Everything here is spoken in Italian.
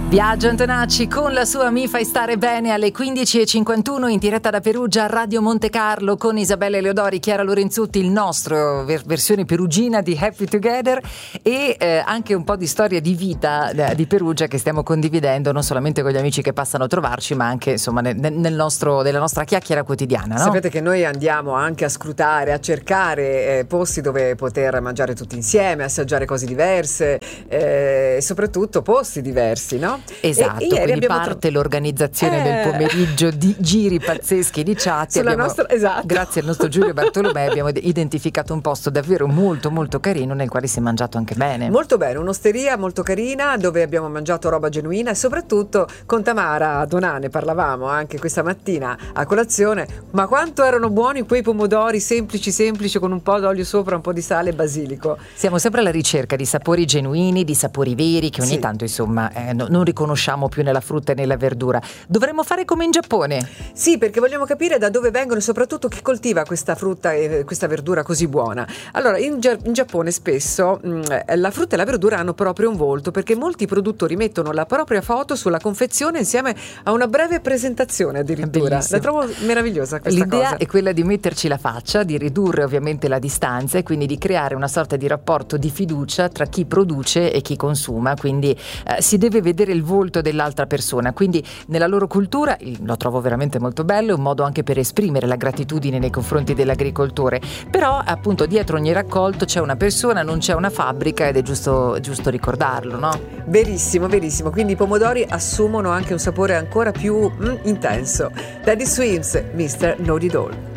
Biagio Antonacci con la sua Mi fai stare bene alle 15:51 in diretta da Perugia, Radio Monte Carlo, con Isabella Eleodori, Chiara Lorenzutti, il nostro versione perugina di Happy Together, e anche un po' di storia di vita di Perugia che stiamo condividendo non solamente con gli amici che passano a trovarci, ma anche insomma nella nostra chiacchiera quotidiana, no? Sapete che noi andiamo anche a scrutare, a cercare posti dove poter mangiare tutti insieme, assaggiare cose diverse, e soprattutto posti diversi, no? Esatto, quindi parte l'organizzazione del pomeriggio di giri pazzeschi di chat. Esatto. Grazie al nostro Giulio Bartolomei abbiamo identificato un posto davvero molto molto carino nel quale si è mangiato anche bene. Molto bene, un'osteria molto carina dove abbiamo mangiato roba genuina, e soprattutto con Tamara Donà ne parlavamo anche questa mattina a colazione, ma quanto erano buoni quei pomodori semplici con un po' d'olio sopra, un po' di sale e basilico. Siamo sempre alla ricerca di sapori genuini, di sapori veri che ogni tanto insomma non riconosciamo più nella frutta e nella verdura. Dovremmo fare come in Giappone. Sì, perché vogliamo capire da dove vengono e soprattutto chi coltiva questa frutta e questa verdura così buona. Allora, in Giappone spesso la frutta e la verdura hanno proprio un volto, perché molti produttori mettono la propria foto sulla confezione insieme a una breve presentazione addirittura. Bellissimo. La trovo meravigliosa questa L'idea cosa. è quella di metterci la faccia, di ridurre ovviamente la distanza e quindi di creare una sorta di rapporto di fiducia tra chi produce e chi consuma, quindi si deve vedere il volto dell'altra persona, quindi nella loro cultura lo trovo veramente molto bello, è un modo anche per esprimere la gratitudine nei confronti dell'agricoltore, però appunto dietro ogni raccolto c'è una persona, non c'è una fabbrica, ed è giusto ricordarlo, no? Verissimo, quindi i pomodori assumono anche un sapore ancora più intenso. Daddy Swims, Mr. Know It All.